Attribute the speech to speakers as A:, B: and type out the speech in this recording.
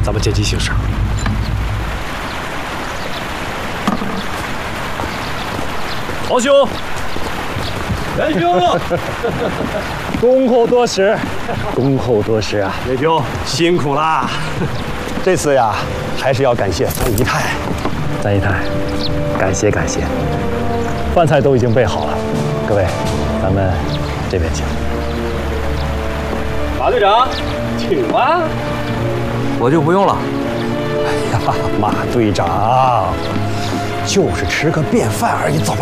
A: 咱们见机行事。皇兄，元兄，
B: 恭候多时，恭候多时啊！
A: 元兄辛苦啦！
B: 这次呀，还是要感谢三姨太。三姨太，感谢感谢。饭菜都已经备好了，各位，咱们这边请。
A: 马队长，请吧。
C: 我就不用了。
B: 哎呀，马队长，就是吃个便饭而已，走